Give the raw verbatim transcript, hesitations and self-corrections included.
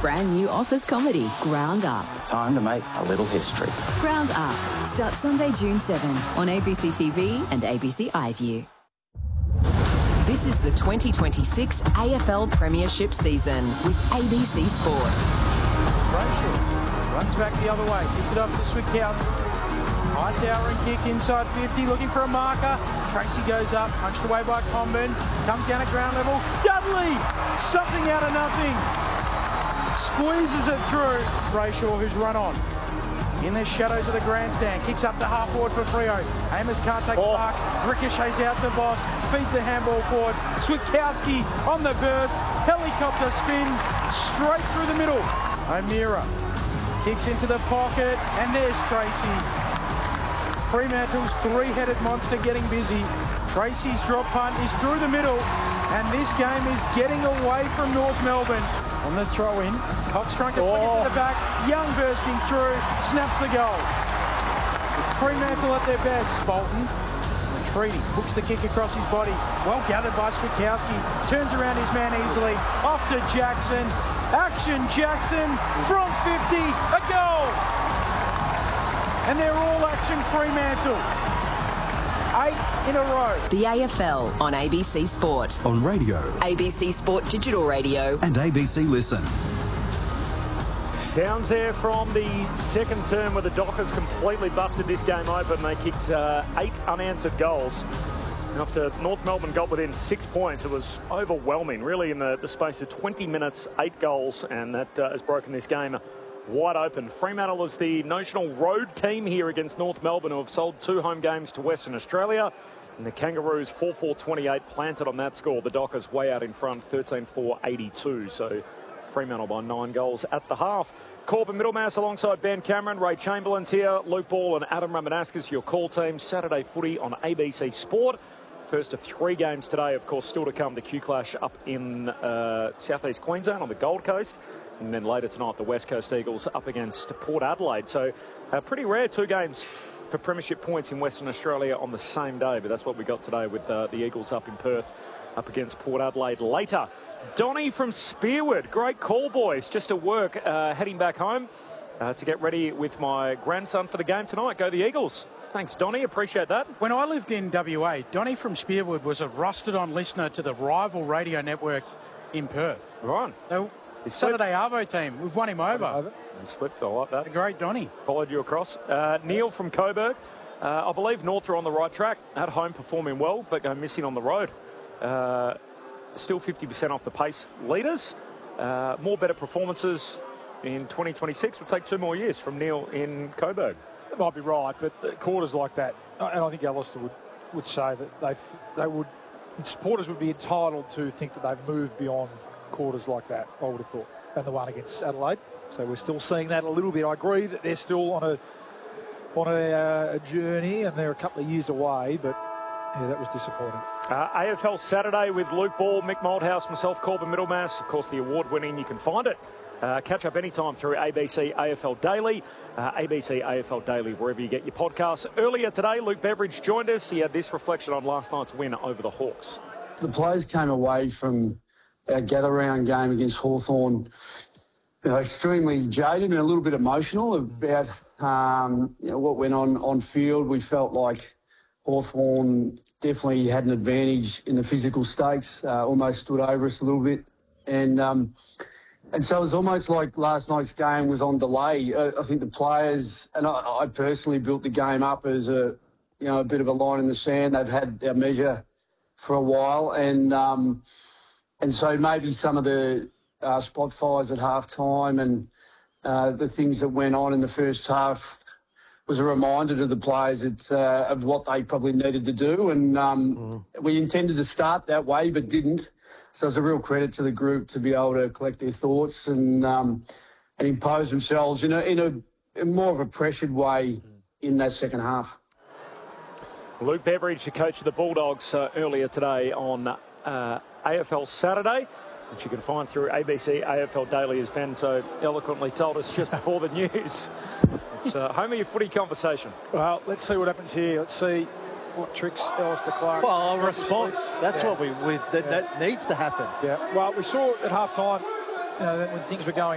brand new Office comedy, Ground Up. Time to make a little history. Ground Up starts Sunday, June seventh on A B C T V and A B C iView. This is the twenty twenty-six A F L Premiership season with A B C Sport. Brayshaw runs back the other way, gives it up to Switkowski. High towering kick inside fifty, looking for a marker. Tracy goes up, punched away by Comben. Comes down at ground level. Dudley! Something out of nothing. Squeezes it through. Brayshaw, who's run on. In the shadows of the grandstand. Kicks up the half forward for Freo. Amos can't take oh. the mark. Ricochets out to Boss. Feeds the handball forward. Switkowski on the burst. Helicopter spin. Straight through the middle. O'Meara kicks into the pocket. And there's Tracy. Fremantle's three-headed monster getting busy. Tracy's drop punt is through the middle, and this game is getting away from North Melbourne. On the throw-in, Cox trying to flick it to the back. Young bursting through, snaps the goal. It's Fremantle at their best. Bolton, retreating, hooks the kick across his body. Well gathered by Switkowski. Turns around his man easily. Off to Jackson. Action Jackson from fifty. A goal! And they're all action Fremantle. Eight in a row. The A F L on A B C Sport. On radio. A B C Sport Digital Radio. And A B C Listen. Sounds there from the second term where the Dockers completely busted this game open. They kicked uh, eight unanswered goals. And after North Melbourne got within six points, it was overwhelming. Really, in the, the space of twenty minutes, eight goals, and that uh, has broken this game wide open. Fremantle is the notional road team here against North Melbourne, who have sold two home games to Western Australia. And the Kangaroos four four twenty-eight planted on that score. The Dockers way out in front, thirteen four eighty-two. So Fremantle by nine goals at the half. Corbin Middlemass alongside Ben Cameron. Ray Chamberlain's here. Luke Ball and Adam Ramanaskas, your call team. Saturday footy on A B C Sport. First of three games today, of course, still to come. The Q-Clash up in uh, southeast Queensland on the Gold Coast. And then later tonight, the West Coast Eagles up against Port Adelaide. So uh, pretty rare two games for premiership points in Western Australia on the same day. But that's what we got today with uh, the Eagles up in Perth up against Port Adelaide later. Donny from Spearwood. Great call, boys. Just to work, uh, heading back home uh, to get ready with my grandson for the game tonight. Go the Eagles. Thanks, Donny. Appreciate that. When I lived in W A, Donny from Spearwood was a rusted-on listener to the rival radio network in Perth. Right. So, Saturday Arvo team. We've won him over. He's flipped. I like that. The great Donny. Followed you across. Uh, Neil from Coburg. Uh, I believe North are on the right track. At home performing well, but go missing on the road. Uh, still fifty percent off the pace leaders. Uh, more better performances in twenty twenty-six. Will take two more years from Neil in Coburg. That might be right, but the quarters like that, and I think Alistair would, would say that they they would, supporters would be entitled to think that they've moved beyond quarters like that, I would have thought, and the one against Adelaide. So we're still seeing that a little bit. I agree that they're still on a on a, uh, a journey and they're a couple of years away, but yeah, that was disappointing. Uh, A F L Saturday with Luke Ball, Mick Moldhouse, myself, Corbin Middlemass. Of course, the award-winning, you can find it. Uh, catch up anytime through A B C A F L Daily, uh, A B C A F L Daily, wherever you get your podcasts. Earlier today, Luke Beveridge joined us. He had this reflection on last night's win over the Hawks. The players came away from our gather-round game against Hawthorn, you know, extremely jaded and a little bit emotional about um, you know, what went on on field. We felt like Hawthorn definitely had an advantage in the physical stakes, uh, almost stood over us a little bit. And um, and so it was almost like last night's game was on delay. Uh, I think the players, and I, I personally built the game up as a, you know, a bit of a line in the sand. They've had our measure for a while, and um, and so maybe some of the uh, spot fires at half time and uh, the things that went on in the first half was a reminder to the players that, uh, of what they probably needed to do. And um, mm. we intended to start that way, but didn't. So it's a real credit to the group to be able to collect their thoughts and um, and impose themselves in a, in a in more of a pressured way in that second half. Luke Beveridge, the coach of the Bulldogs, uh, earlier today on uh, A F L Saturday, which you can find through A B C A F L Daily, as Ben so eloquently told us just before the news. It's uh, home of your footy conversation. Well, let's see what happens here. Let's see what tricks Alistair Clark. Well, a response. That's yeah. what we, we that, yeah. that needs to happen. Yeah. Well, we saw at half time, you know, when things were going